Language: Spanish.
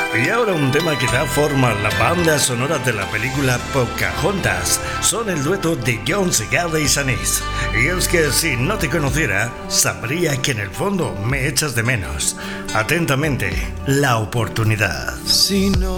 Y ahora un tema que da forma a la banda sonora de la película Pocahontas. Son el dueto de Jon Segada y Sanís. Y es que si no te conociera, sabría que en el fondo me echas de menos. Atentamente, La Oportunidad. Si no